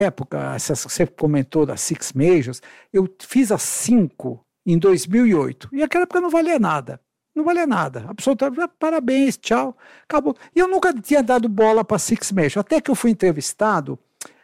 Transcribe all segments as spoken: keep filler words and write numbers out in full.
época, essas que você comentou das Six Majors, eu fiz as cinco em dois mil e oito, e naquela época não valia nada. Não valia nada, absolutamente, parabéns, tchau, acabou. E eu nunca tinha dado bola para Six Majors, até que eu fui entrevistado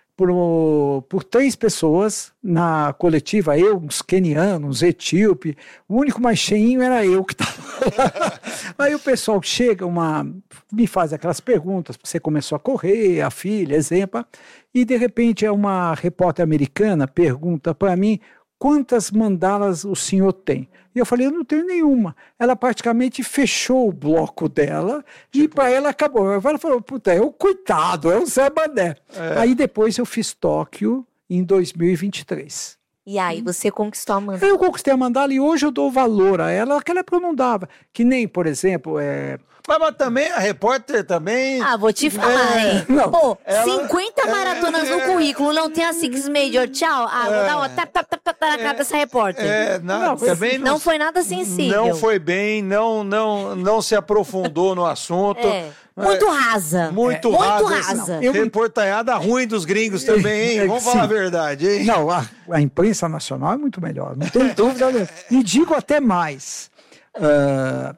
por, por três pessoas na coletiva, eu, uns quenianos, uns etíopes, o único mais cheinho era eu que estava lá. Aí o pessoal chega, uma, me faz aquelas perguntas, você começou a correr, a filha, exemplo, e de repente uma repórter americana pergunta para mim, quantas mandalas o senhor tem? E eu falei, eu não tenho nenhuma. Ela praticamente fechou o bloco dela tipo... e para ela acabou. Ela falou, puta, é o coitado, é o Zé Mané. É. Aí depois eu fiz Tóquio em dois mil e vinte e três. E aí você conquistou a mandala? Eu conquistei a mandala e hoje eu dou valor a ela, naquela época eu não dava. Que nem, por exemplo, é... Mas, mas também, a repórter também... Ah, vou te falar, é, hein? Não, Pô, ela, cinquenta maratonas é, no currículo, não tem a Six Major, tchau. Ah, vou dar uma tap, tap, tap, tap na cara dessa repórter. É, não, não, também não, não foi nada sensível. Não foi bem, não, não, não se aprofundou no assunto. É. Muito rasa. Muito é. rasa. Muito rasa. Eu... Reportanhada ruim dos gringos também, hein? Vamos Sim. falar a verdade, hein? Não, a, a imprensa nacional é muito melhor, não tem dúvida. E digo até mais, uh,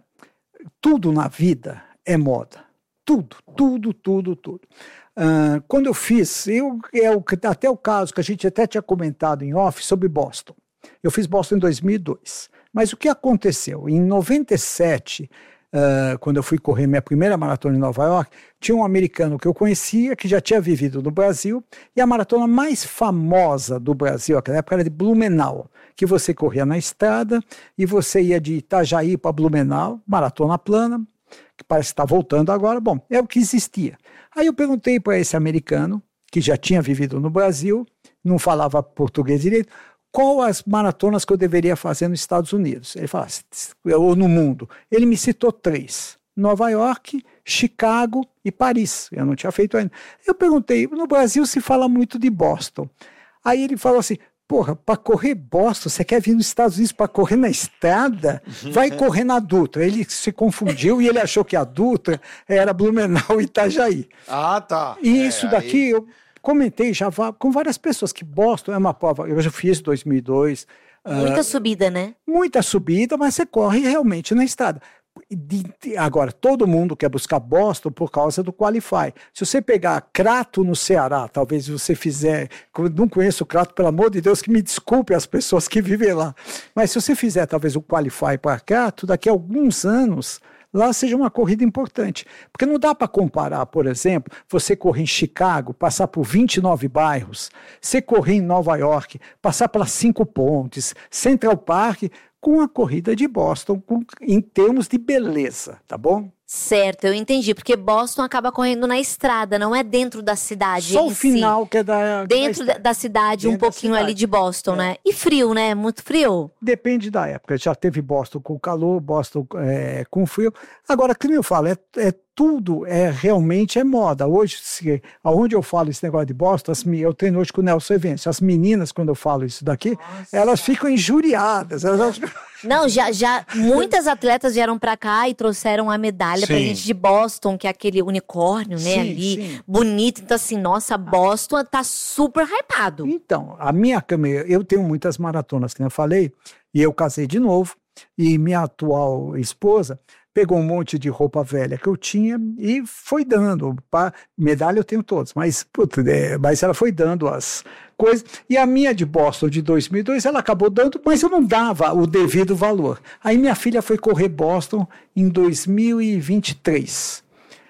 tudo na vida é moda. Tudo, tudo, tudo, tudo. Uh, quando eu fiz, eu, é o, até o caso que a gente até tinha comentado em off sobre Boston. Eu fiz Boston em dois mil e dois. Mas o que aconteceu? Em noventa e sete... Uh, quando eu fui correr minha primeira maratona em Nova York, tinha um americano que eu conhecia, que já tinha vivido no Brasil, e a maratona mais famosa do Brasil, naquela época, era de Blumenau, que você corria na estrada, e você ia de Itajaí para Blumenau, maratona plana, que parece que está voltando agora, bom, é o que existia. Aí eu perguntei para esse americano, que já tinha vivido no Brasil, não falava português direito, qual as maratonas que eu deveria fazer nos Estados Unidos? Ele falou, ou no mundo. Ele me citou três, Nova York, Chicago e Paris. Eu não tinha feito ainda. Eu perguntei, no Brasil se fala muito de Boston. Aí ele falou assim, porra, para correr Boston, você quer vir nos Estados Unidos para correr na estrada? Vai correr na Dutra. Ele se confundiu e ele achou que a Dutra era Blumenau e Itajaí. Ah, tá. E é, isso daqui... Aí... eu comentei já com várias pessoas que Boston é uma prova, eu já fiz em dois mil e dois. Muita uh, subida, né? Muita subida, mas você corre realmente na estrada. De, de, agora, todo mundo quer buscar Boston por causa do Qualify. Se você pegar Crato no Ceará, talvez você fizer, eu não conheço o Crato, pelo amor de Deus, que me desculpe as pessoas que vivem lá, mas se você fizer talvez o Qualify para Crato, daqui a alguns anos... lá seja uma corrida importante. Porque não dá para comparar, por exemplo, você correr em Chicago, passar por vinte e nove bairros, você correr em Nova York, passar pelas cinco pontes, Central Park, com a corrida de Boston, com, em termos de beleza, tá bom? Certo, eu entendi, porque Boston acaba correndo na estrada, não é dentro da cidade. Só o final si. que é da... Dentro da, da cidade, dentro um pouquinho cidade. ali de Boston, é. né? E frio, né? Muito frio? Depende da época. Já teve Boston com calor, Boston é, com frio. Agora, como eu falo, é, é tudo é realmente é moda. Hoje, se, aonde eu falo esse negócio de Boston, as, eu treino hoje com o Nelson Evêncio. As meninas, quando eu falo isso daqui, Nossa. elas ficam injuriadas. Elas... Não, já, já muitas atletas vieram pra cá e trouxeram a medalha sim. pra gente de Boston, que é aquele unicórnio, né, sim, ali, sim. bonito. Então assim, nossa, Boston tá super hypado. Então, a minha câmera, eu tenho muitas maratonas, que eu falei, e eu casei de novo, e minha atual esposa pegou um monte de roupa velha que eu tinha e foi dando. Pra, medalha eu tenho todas, mas, putz, é, mas ela foi dando as coisas. E a minha de Boston de dois mil e dois, ela acabou dando, mas eu não dava o devido valor. Aí minha filha foi correr Boston em dois mil e vinte e três.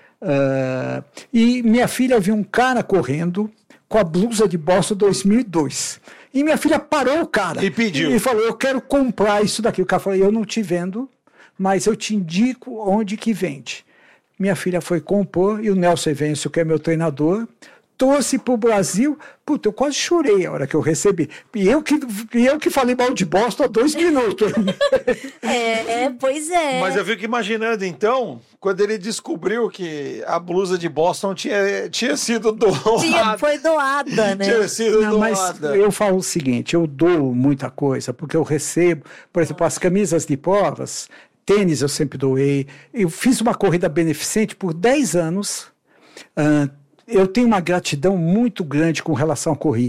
Uh, e minha filha viu um cara correndo com a blusa de Boston dois mil e dois. E minha filha parou o cara. E pediu. E falou, eu quero comprar isso daqui. O cara falou, eu não te vendo, mas eu te indico onde que vende. Minha filha foi compor e o Nelson Evêncio, que é meu treinador, trouxe para o Brasil. Puta, eu quase chorei a hora que eu recebi. E eu que, e eu que falei mal de Boston há dois minutos. É, é, pois é. Mas eu fico imaginando, então, quando ele descobriu que a blusa de Boston tinha, tinha sido doada. Tinha, foi doada, né? Tinha sido Não, doada. Mas eu falo o seguinte, eu dou muita coisa, porque eu recebo, por exemplo, as camisas de provas, tênis eu sempre doei. Eu fiz uma corrida beneficente por dez anos, uh, eu tenho uma gratidão muito grande com relação à corrida.